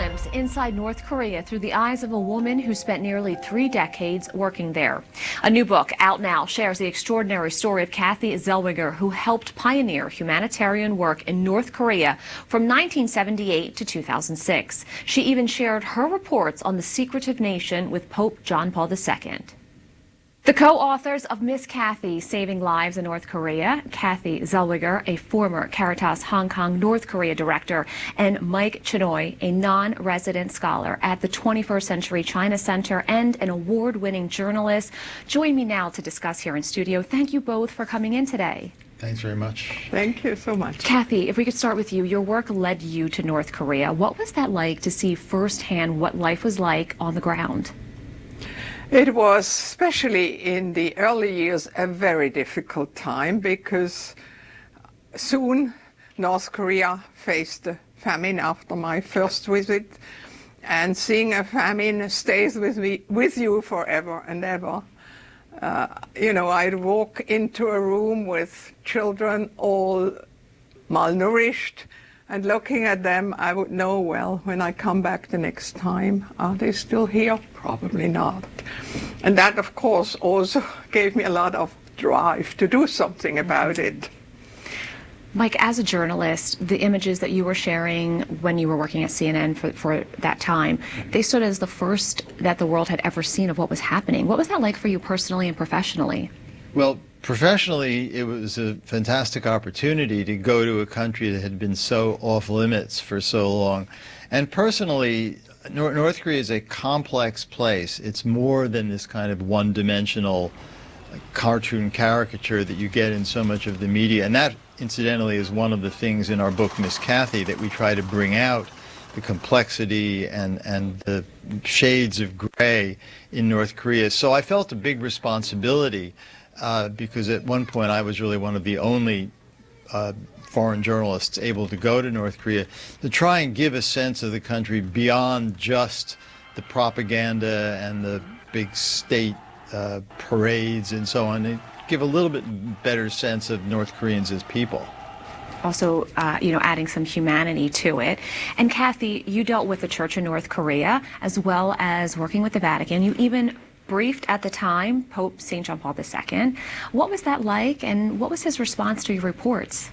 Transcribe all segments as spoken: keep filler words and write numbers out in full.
glimpse inside North Korea through the eyes of a woman who spent nearly three decades working there. A new book out now shares the extraordinary story of Kathy Zellweger, who helped pioneer humanitarian work in North Korea from nineteen seventy-eight to two thousand six. She even shared her reports on the secretive nation with Pope John Paul the Second. The co-authors of Miss Kathy, Saving Lives in North Korea, Kathy Zellweger, a former Caritas Hong Kong North Korea director, and Mike Chinoy, a non-resident scholar at the twenty-first Century China Center and an award-winning journalist, join me now to discuss here in studio. Thank you both for coming in today. Thanks very much. Thank you so much. Kathy, if we could start with you. Your work led you to North Korea. What was that like to see firsthand what life was like on the ground? It was, especially in the early years, a very difficult time because soon North Korea faced a famine after my first visit, and seeing a famine stays with me, with you forever and ever. Uh, you know, I'd walk into a room with children all malnourished, and looking at them, I would know, well, when I come back the next time, are they still here? Probably not. And that, of course, also gave me a lot of drive to do something about it. Mike, as a journalist, the images that you were sharing when you were working at C N N for, for that time, they stood as the first that the world had ever seen of what was happening. What was that like for you personally and professionally? Well, professionally, it was a fantastic opportunity to go to a country that had been so off limits for so long. And personally, Nor North Korea is a complex place. It's more than this kind of one-dimensional cartoon caricature that you get in so much of the media. And that, incidentally, is one of the things in our book, Miss Kathy, that we try to bring out, the complexity and, and the shades of gray in North Korea. So I felt a big responsibility uh, because at one point I was really one of the only uh, foreign journalists able to go to North Korea to try and give a sense of the country beyond just the propaganda and the big state uh, parades and so on, and give a little bit better sense of North Koreans as people. Also, uh, you know, adding some humanity to it. And Kathy, you dealt with the Church in North Korea as well as working with the Vatican. You even briefed at the time Pope Saint John Paul the Second. What was that like, and what was his response to your reports?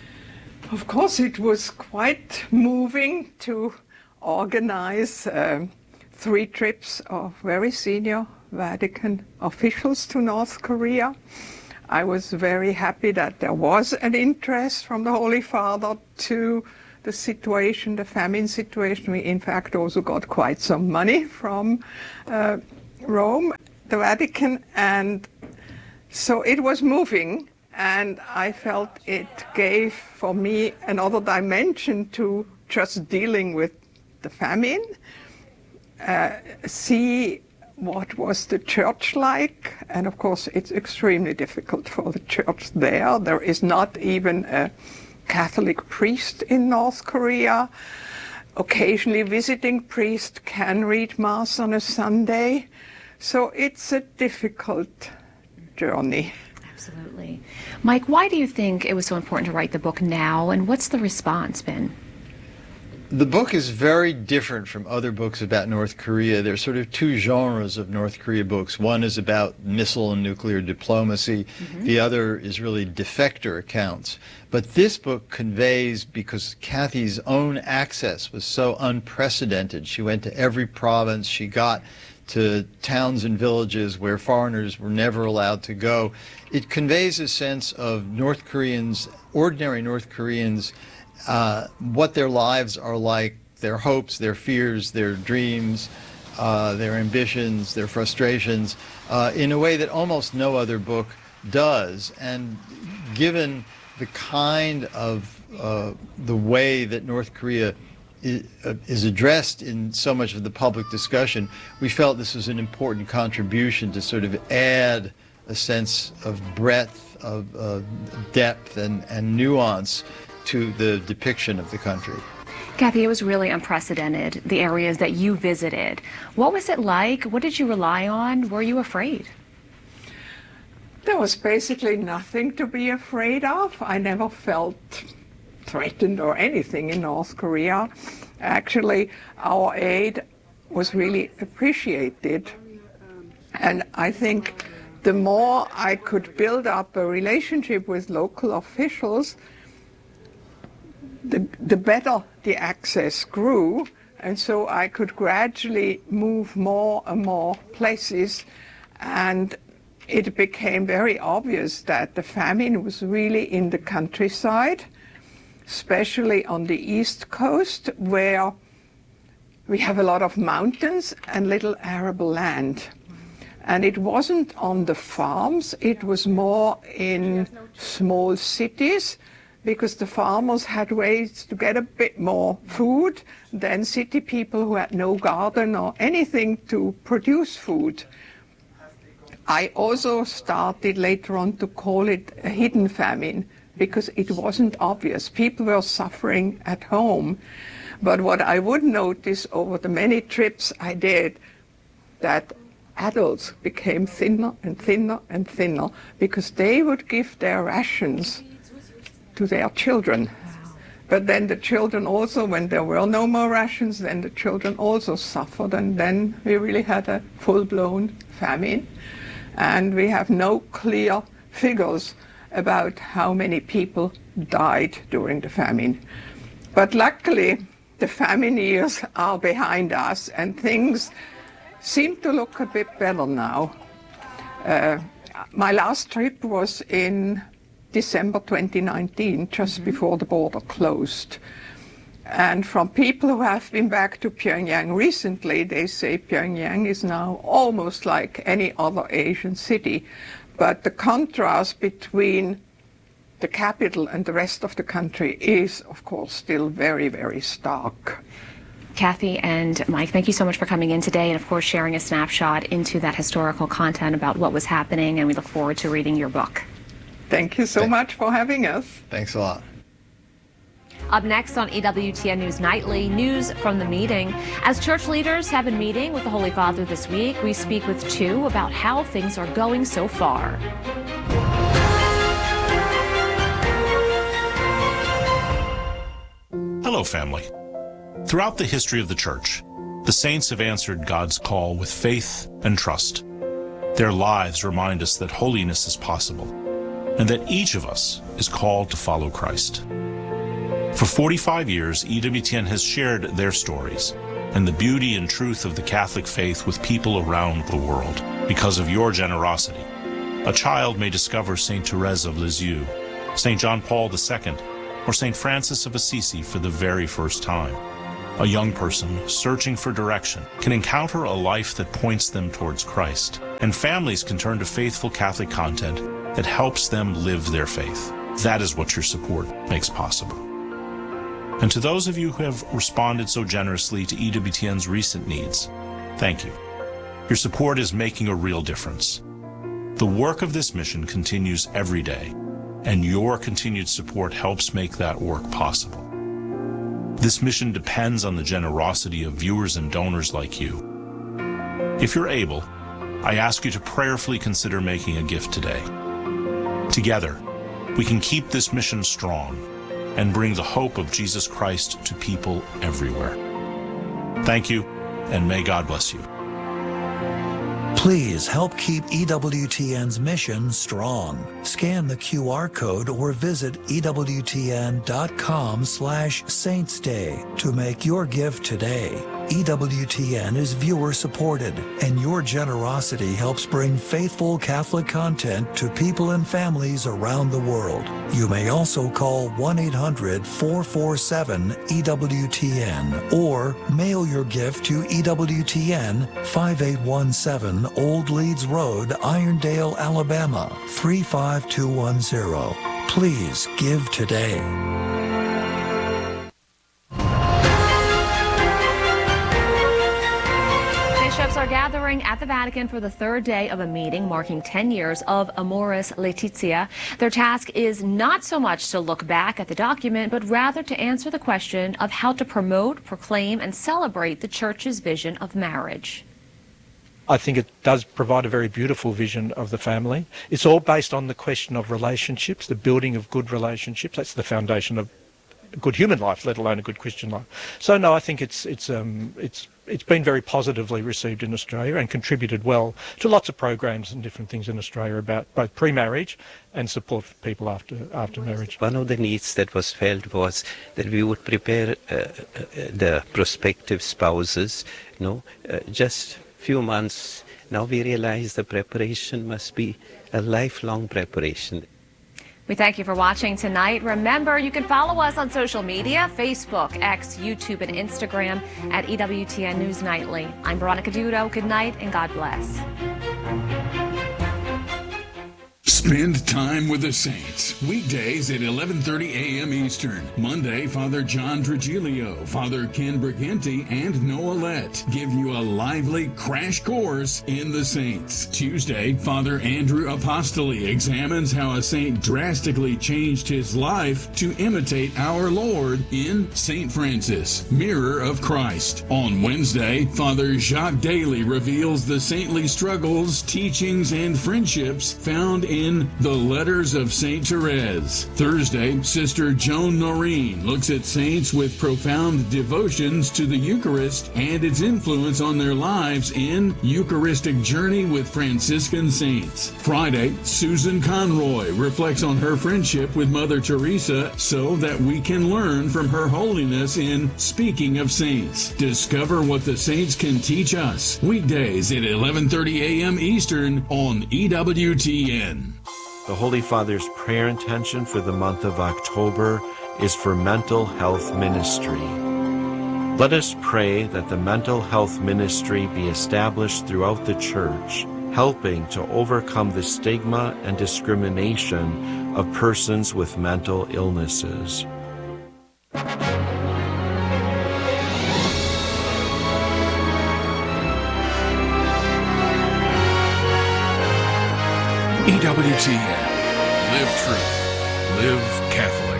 Of course, it was quite moving to organize uh, three trips of very senior Vatican officials to North Korea. I was very happy that there was an interest from the Holy Father to the situation, the famine situation. We, in fact, also got quite some money from uh, Rome, the Vatican, and so it was moving. And I felt it gave, for me, another dimension to just dealing with the famine, uh, see what was the church like. And of course, it's extremely difficult for the church there. There is not even a Catholic priest in North Korea. Occasionally visiting priest can read Mass on a Sunday. So it's a difficult journey. Absolutely. Mike, why do you think it was so important to write the book now, and what's the response been? The book is very different from other books about North Korea. There's sort of two genres of North Korea books. One is about missile and nuclear diplomacy. Mm-hmm. The other is really defector accounts. But this book conveys, because Kathy's own access was so unprecedented, she went to every province, she got to towns and villages where foreigners were never allowed to go. It conveys a sense of North Koreans, ordinary North Koreans, uh, what their lives are like, their hopes, their fears, their dreams, uh, their ambitions, their frustrations, uh, in a way that almost no other book does. And given the kind of uh, the way that North Korea is addressed in so much of the public discussion, we felt this was an important contribution to sort of add a sense of breadth, of uh, depth and, and nuance to the depiction of the country. Kathy, it was really unprecedented, the areas that you visited. What was it like? What did you rely on? Were you afraid? There was basically nothing to be afraid of. I never felt threatened or anything in North Korea. Actually, our aid was really appreciated. And I think the more I could build up a relationship with local officials, the, the better the access grew. And so I could gradually move more and more places. And it became very obvious that the famine was really in the countryside, especially on the East Coast, where we have a lot of mountains and little arable land. And it wasn't on the farms, it was more in small cities, because the farmers had ways to get a bit more food than city people who had no garden or anything to produce food. I also started later on to call it a hidden famine, because it wasn't obvious. People were suffering at home. But what I would notice over the many trips I did, that adults became thinner and thinner and thinner, because they would give their rations to their children. But then the children also, when there were no more rations, then the children also suffered, and then we really had a full-blown famine. And we have no clear figures about how many people died during the famine. But luckily, the famine years are behind us, and things seem to look a bit better now. Uh, my last trip was in December twenty nineteen, just mm-hmm. before the border closed. And from people who have been back to Pyongyang recently, they say Pyongyang is now almost like any other Asian city. But the contrast between the capital and the rest of the country is, of course, still very, very stark. Kathy and Mike, thank you so much for coming in today and, of course, sharing a snapshot into that historical content about what was happening, and we look forward to reading your book. Thank you so Thank much for having us. Thanks a lot. Up next on E W T N News Nightly, news from the meeting. As church leaders have been meeting with the Holy Father this week, we speak with two about how things are going so far. Hello, family. Throughout the history of the Church, the saints have answered God's call with faith and trust. Their lives remind us that holiness is possible, and that each of us is called to follow Christ. For forty-five years, E W T N has shared their stories and the beauty and truth of the Catholic faith with people around the world. Because of your generosity, a child may discover Saint Therese of Lisieux, Saint John Paul the Second, or Saint Francis of Assisi for the very first time. A young person searching for direction can encounter a life that points them towards Christ, and families can turn to faithful Catholic content that helps them live their faith. That is what your support makes possible. And to those of you who have responded so generously to E W T N's recent needs, thank you. Your support is making a real difference. The work of this mission continues every day, and your continued support helps make that work possible. This mission depends on the generosity of viewers and donors like you. If you're able, I ask you to prayerfully consider making a gift today. Together, we can keep this mission strong and bring the hope of Jesus Christ to people everywhere. Thank you, and may God bless you. Please help keep E W T N's mission strong. Scan the Q R code or visit E W T N dot com slash Saints Day to make your gift today. E W T N is viewer supported, and your generosity helps bring faithful Catholic content to people and families around the world. You may also call one eight hundred, four four seven, E W T N or mail your gift to E W T N, five eight one seven Old Leeds Road, Irondale, Alabama, three five two one zero. Please give today. Bishops are gathering at the Vatican for the third day of a meeting marking ten years of Amoris Laetitia. Their task is not so much to look back at the document, but rather to answer the question of how to promote, proclaim, and celebrate the Church's vision of marriage. I think it does provide a very beautiful vision of the family. It's all based on the question of relationships, the building of good relationships. That's the foundation of a good human life, let alone a good Christian life. So no, I think it's it's um, it's it's been very positively received in Australia and contributed well to lots of programs and different things in Australia about both pre-marriage and support for people after after marriage. One of the needs that was felt was that we would prepare uh, uh, the prospective spouses, you know, uh, just few months. Now we realize the preparation must be a lifelong preparation. We thank you for watching tonight. Remember, you can follow us on social media, Facebook, X, YouTube, and Instagram at E W T N News Nightly. I'm Veronica Dudo. Good night and God bless. Spend time with the saints. Weekdays at eleven thirty a.m. Eastern. Monday, Father John Trigilio, Father Ken Briganti, and Noah Lett give you a lively crash course in the saints. Tuesday, Father Andrew Apostoli examines how a saint drastically changed his life to imitate our Lord in Saint Francis, Mirror of Christ. On Wednesday, Father Jacques Daly reveals the saintly struggles, teachings, and friendships found in In the Letters of Saint Therese. Thursday, Sister Joan Noreen looks at saints with profound devotions to the Eucharist and its influence on their lives in Eucharistic Journey with Franciscan Saints. Friday, Susan Conroy reflects on her friendship with Mother Teresa so that we can learn from her holiness in Speaking of Saints. Discover what the saints can teach us. Weekdays at eleven thirty a.m. Eastern on E W T N. The Holy Father's prayer intention for the month of October is for mental health ministry. Let us pray that the mental health ministry be established throughout the Church, helping to overcome the stigma and discrimination of persons with mental illnesses. E W T N. Live true. Live Catholic.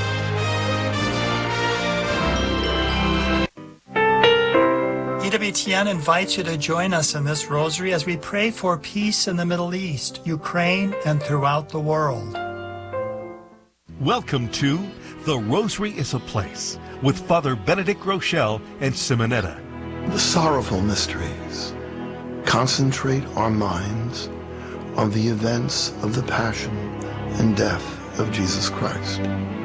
E W T N invites you to join us in this rosary as we pray for peace in the Middle East, Ukraine, and throughout the world. Welcome to The Rosary is a Place with Father Benedict Rochelle and Simonetta. The sorrowful mysteries concentrate our minds on the events of the passion and death of Jesus Christ.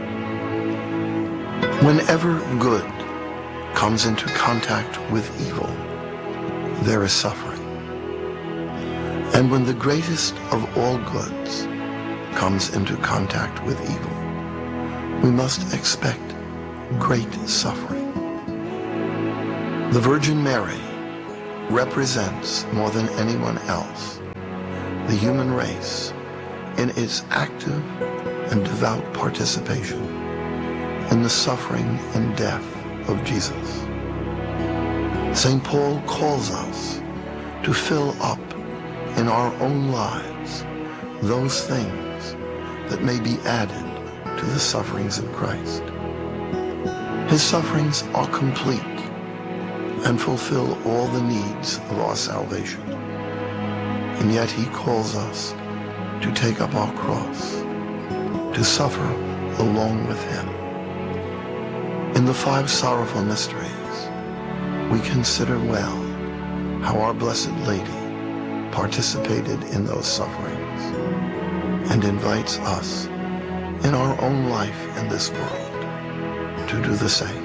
Whenever good comes into contact with evil, there is suffering. And when the greatest of all goods comes into contact with evil, we must expect great suffering. The Virgin Mary represents more than anyone else the human race in its active and devout participation in the suffering and death of Jesus. Saint Paul calls us to fill up in our own lives those things that may be added to the sufferings of Christ. His sufferings are complete and fulfill all the needs of our salvation. And yet he calls us to take up our cross, to suffer along with him. In the five sorrowful mysteries, we consider well how our Blessed Lady participated in those sufferings and invites us in our own life in this world to do the same.